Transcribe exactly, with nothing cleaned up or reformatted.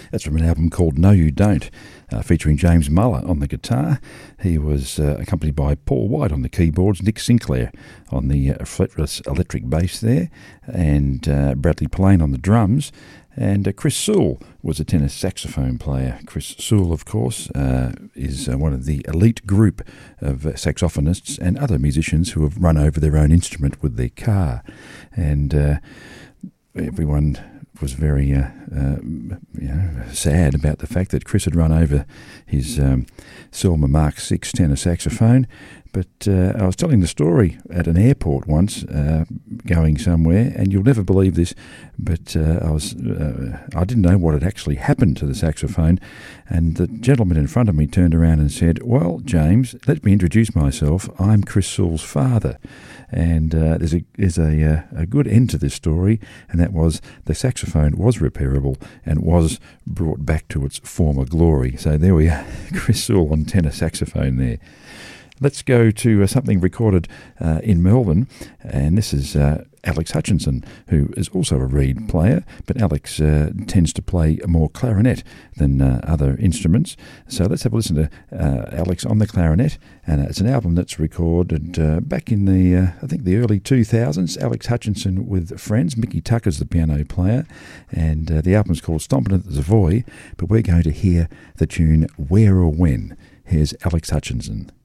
That's from an album called No You Don't, uh, featuring James Muller on the guitar. He was uh, accompanied by Paul White on the keyboards, Nick Sinclair on the uh, fretless electric bass there, and uh, Bradley Pallane on the drums. And uh, Chris Sewell was a tenor saxophone player. Chris Sewell, of course, uh, is uh, one of the elite group of uh, saxophonists and other musicians who have run over their own instrument with their car. And uh, everyone was very uh, uh, you know, sad about the fact that Chris had run over his um, Selmer Mark six tenor saxophone. But uh, I was telling the story at an airport once, uh, going somewhere, and you'll never believe this, but uh, I was uh, I didn't know what had actually happened to the saxophone, and the gentleman in front of me turned around and said, "Well, James, let me introduce myself. I'm Chris Sewell's father." And uh, there's a there's a, uh, a good end to this story, and that was the saxophone was repairable and was brought back to its former glory. So there we are, Chris Sewell on tenor saxophone there. Let's go to uh, something recorded uh, in Melbourne, and this is uh, Alex Hutchinson, who is also a reed player, but Alex uh, tends to play more clarinet than uh, other instruments. So let's have a listen to uh, Alex on the clarinet, and uh, it's an album that's recorded uh, back in the, uh, I think, the early two thousands. Alex Hutchinson with friends. Mickey Tucker's the piano player, and uh, the album's called Stompin' at the Savoy, but we're going to hear the tune Where or When. Here's Alex Hutchinson.